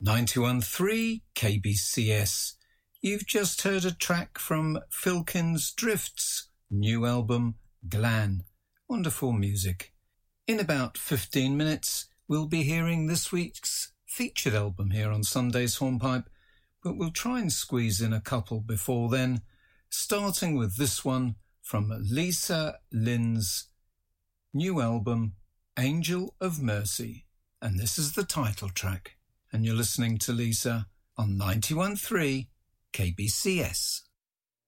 91.3 KBCS. You've just heard a track from Filkins Drift's new album, Glan. Wonderful music. In about 15 minutes, we'll be hearing this week's featured album here on Sunday's Hornpipe, but we'll try and squeeze in a couple before then, starting with this one from Lisa Lynn's new album, Angel of Mercy. And this is the title track. And you're listening to Lisa on 91.3 KBCS.